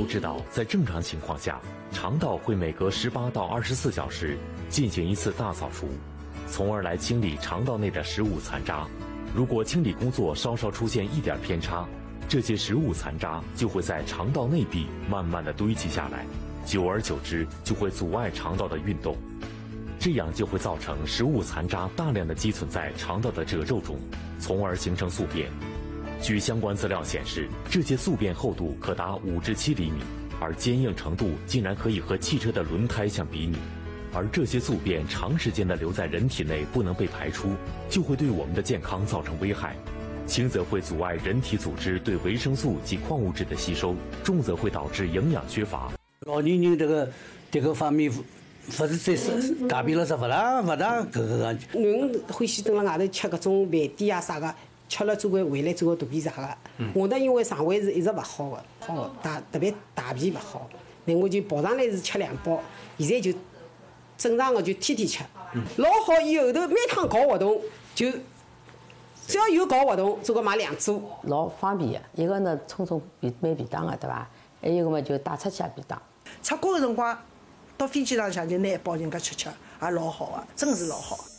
知道，在正常情况下，肠道会每隔18到24小时进行一次大扫除，从而来清理肠道内的食物残渣。如果清理工作稍稍出现一点偏差，这些食物残渣就会在肠道内壁慢慢的堆积下来，久而久之就会阻碍肠道的运动，这样就会造成食物残渣大量的积存在肠道的褶皱中，从而形成宿便。据相关资料显示，这些宿便厚度可达5至7厘米，而坚硬程度竟然可以和汽车的轮胎相比拟。而这些宿便长时间的留在人体内不能被排出，就会对我们的健康造成危害。轻则会阻碍人体组织对维生素及矿物质的吸收，重则会导致营养缺乏。 老年人这个方面不是再是改变了是不大个。 囡欢喜蹲辣外头吃搿种饭店啊啥个，吃了总归回来做个肚皮啥个。我呢因为肠胃是一直勿好的，特别大便勿好，那我就跑上来是吃2包，现在就正常的就天天吃，老好。以后头每趟搞活动就。只要有搞活动，做个买2组， 老方便的。一个呢，充买便当的，对伐？还有一个嘛，就带出去便当。 出国的辰光，到飞机上向就拿1包人家吃，也老好啊，真是老好。